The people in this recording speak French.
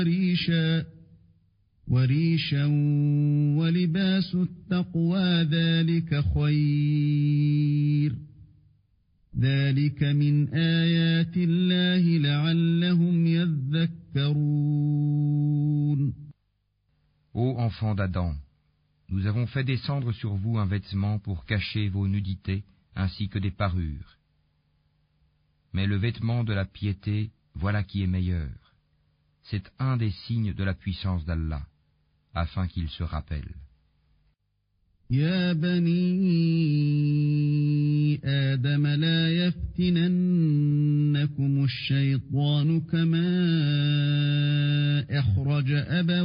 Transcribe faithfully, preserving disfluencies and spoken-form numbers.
وريشا وريشا ولباس التقوى ذلك خير ذلك من آيات الله لعلهم يذكرون. Ô enfants d'Adam, nous avons fait descendre sur vous un vêtement pour cacher vos nudités ainsi que des parures. Mais le vêtement de la piété, voilà qui est meilleur. C'est un des signes de la puissance d'Allah, afin qu'ils se rappellent. يا بني آدم لا يفتننكم الشيطان كما أخرج أبويكم